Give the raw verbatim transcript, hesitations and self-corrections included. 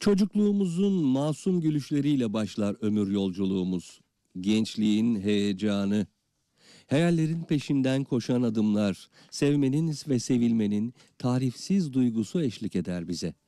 Çocukluğumuzun masum gülüşleriyle başlar ömür yolculuğumuz. Gençliğin heyecanı, hayallerin peşinden koşan adımlar, sevmenin ve sevilmenin tarifsiz duygusu eşlik eder bize.